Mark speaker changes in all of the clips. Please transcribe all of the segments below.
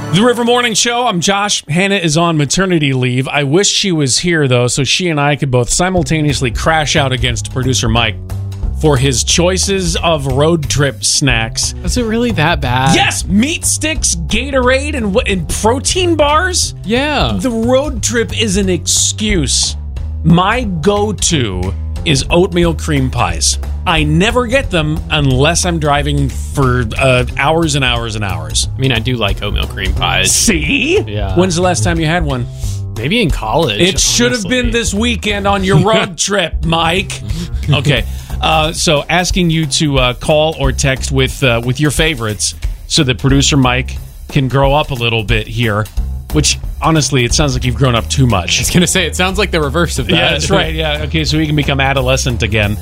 Speaker 1: The River Morning Show. I'm Josh. Hannah is on maternity leave. I wish she was here, though, so she and I could both simultaneously crash out against producer Mike for his choices of road trip snacks.
Speaker 2: Was it really that bad?
Speaker 1: Yes! Meat sticks, Gatorade, and protein bars?
Speaker 2: Yeah.
Speaker 1: The road trip is an excuse. My go-to is oatmeal cream pies. I never get them unless I'm driving for hours and hours and hours.
Speaker 2: I mean, I do like oatmeal cream pies.
Speaker 1: See?
Speaker 2: Yeah.
Speaker 1: When's the last time you had one?
Speaker 2: Maybe in college.
Speaker 1: It should have been this weekend on your road trip, Mike. Okay. So asking you to call or text with your favorites so that producer Mike can grow up a little bit here, which honestly, it sounds like you've grown up too much.
Speaker 2: I was going to say, it sounds like the reverse of that.
Speaker 1: Yeah, that's right. Yeah. Okay, so he can become adolescent again.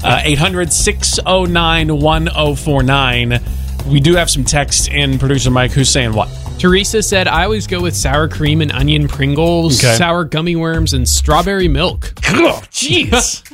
Speaker 1: 800-609-1049. We do have some text in, producer Mike. Who's saying what?
Speaker 2: Teresa said, I always go with sour cream and onion Pringles, sour gummy worms, and strawberry milk.
Speaker 1: Oh, jeez.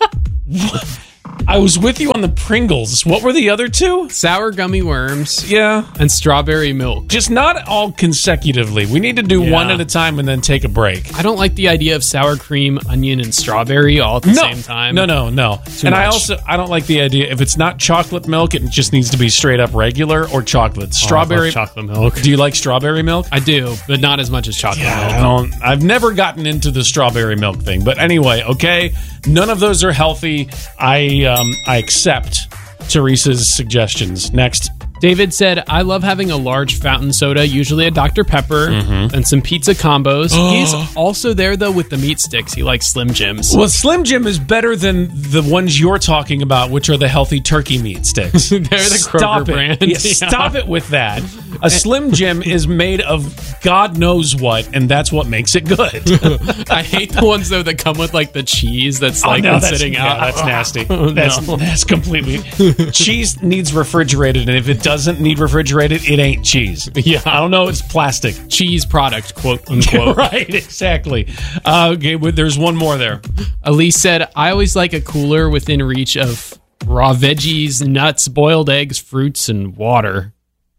Speaker 1: I was with you on the Pringles. What were the other two?
Speaker 2: Sour gummy worms.
Speaker 1: Yeah.
Speaker 2: And strawberry milk.
Speaker 1: Just not all consecutively. We need to do one at a time and then take a break.
Speaker 2: I don't like the idea of sour cream, onion, and strawberry all at the same time.
Speaker 1: No.
Speaker 2: Too
Speaker 1: And
Speaker 2: much.
Speaker 1: I don't like the idea, if it's not chocolate milk, it just needs to be straight up regular or chocolate. Strawberry.
Speaker 2: I love chocolate milk.
Speaker 1: Do you like strawberry milk?
Speaker 2: I do, but not as much as chocolate milk.
Speaker 1: I've never gotten into the strawberry milk thing. But anyway, okay, none of those are healthy. I accept Teresa's suggestions. Next.
Speaker 2: David said, I love having a large fountain soda, usually a Dr. Pepper, and some pizza combos. He's also there, though, with the meat sticks. He likes Slim Jims.
Speaker 1: Well, Slim Jim is better than the ones you're talking about, which are the healthy turkey meat sticks.
Speaker 2: They're the Kroger brand.
Speaker 1: Yeah, stop it with that. A Slim Jim is made of God knows what, and that's what makes it good.
Speaker 2: I hate the ones, though, that come with, like, the cheese that's, sitting out.
Speaker 1: Yeah, that's nasty.
Speaker 2: Oh,
Speaker 1: that's completely... Cheese needs refrigerated, and if it doesn't need refrigerated, it ain't cheese.
Speaker 2: Yeah.
Speaker 1: I don't know, it's plastic.
Speaker 2: Cheese product, quote, unquote.
Speaker 1: Right, exactly. Okay, there's one more there.
Speaker 2: Elise said, I always like a cooler within reach of raw veggies, nuts, boiled eggs, fruits, and water.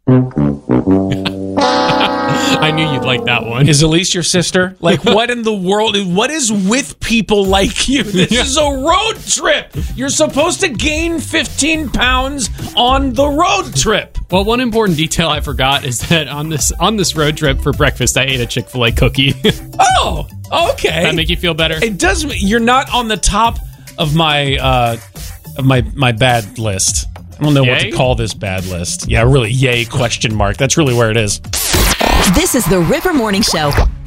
Speaker 2: I knew you'd like that one.
Speaker 1: Is Elise your sister? Like, what in the world? What is with people like you? This is a road trip. You're supposed to gain 15 pounds on the road trip.
Speaker 2: Well, one important detail I forgot is that on this road trip for breakfast, I ate a Chick-fil-A cookie.
Speaker 1: Oh, okay.
Speaker 2: That make you feel better?
Speaker 1: It does. You're not on the top of my my bad list. I don't know what to call this bad list. Yeah, really, yay, question mark. That's really where it is.
Speaker 3: This is the River Morning Show.